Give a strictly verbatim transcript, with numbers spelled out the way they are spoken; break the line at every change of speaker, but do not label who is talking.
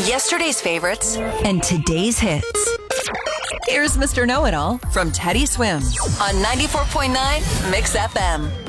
Yesterday's favorites
and today's hits. Here's Mister Know-It-All from Teddy Swims
on ninety-four point nine Mix F M.